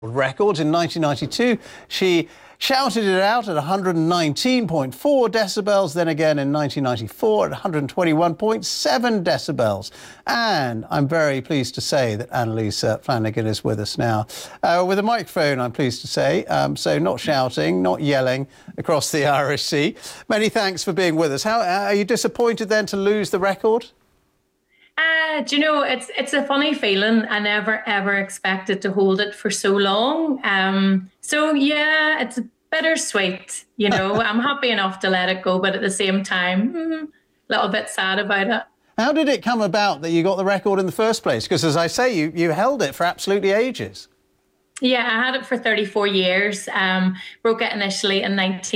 records. In 1992, she shouted it out at 119.4 decibels, then again in 1994 at 121.7 decibels. And I'm very pleased to say that Annalise Flanagan is with us now. With a microphone, I'm pleased to say, so not shouting, not yelling across the Irish Sea. Many thanks for being with us. How are you disappointed then to lose the record? Do you know, it's a funny feeling. I never, ever expected to hold it for so long. So, yeah, it's bittersweet, you know. I'm happy enough to let it go, but at the same time, a little bit sad about it. How did it come about that you got the record in the first place? Because, as I say, you held it for absolutely ages. Yeah, I had it for 34 years. Broke it initially in